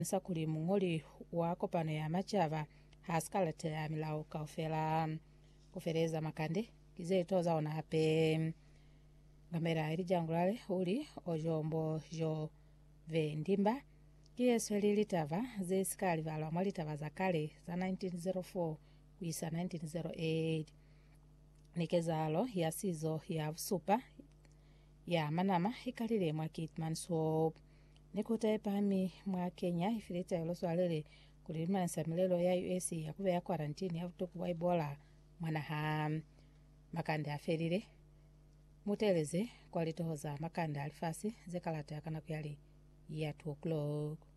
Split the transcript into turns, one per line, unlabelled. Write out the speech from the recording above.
sakuli mung'oli wa kopano ya machava haskalate ya milau kaufela kufereza makande kizeitoza ona hape ngamera ili jangulale uli ojombo jo vendimba kiyesweli litava zesikali valwa mwalitava za kale za 1904 kuisa 1908 nikezalo yasizo ya supa ya manama ikalile mwa Kitman Swap nikute pami mwa Kenya ifilita yoloswalele kulimanisa milelo ya US yakube ya quarantine ya utuku wa Ebola mwanaha makande aferile muteleze kwalitohoza makande alifasi zekalata yakana kuyali ya 2 o'clock.